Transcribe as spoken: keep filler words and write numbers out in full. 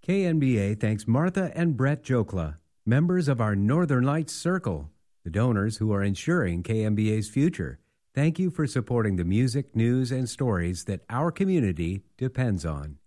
K N B A thanks Martha and Brett Jokla, members of our Northern Lights Circle, the donors who are ensuring K N B A's future. Thank you for supporting the music, news, and stories that our community depends on.